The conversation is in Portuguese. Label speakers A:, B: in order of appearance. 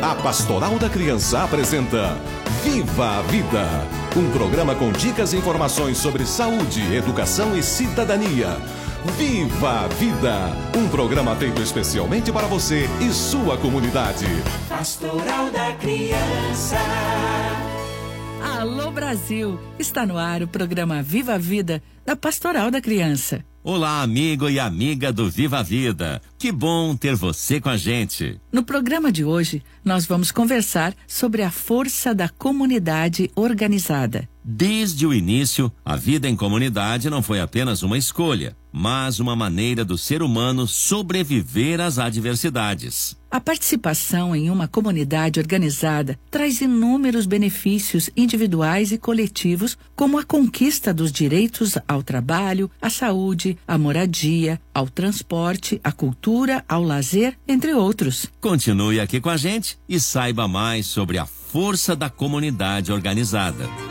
A: A Pastoral da Criança apresenta Viva a Vida, um programa com dicas e informações sobre saúde, educação e cidadania. Viva a Vida, um programa feito especialmente para você e sua comunidade.
B: Pastoral da Criança.
C: Alô Brasil, está no ar o programa Viva a Vida da Pastoral da Criança.
D: Olá, amigo e amiga do Viva a Vida. Que bom ter você com a gente.
C: No programa de hoje, nós vamos conversar sobre a força da comunidade organizada.
D: Desde o início, a vida em comunidade não foi apenas uma escolha, mas uma maneira do ser humano sobreviver às adversidades.
C: A participação em uma comunidade organizada traz inúmeros benefícios individuais e coletivos, como a conquista dos direitos ao trabalho, à saúde, à moradia, ao transporte, à cultura, ao lazer, entre outros.
D: Continue aqui com a gente e saiba mais sobre a força da comunidade organizada.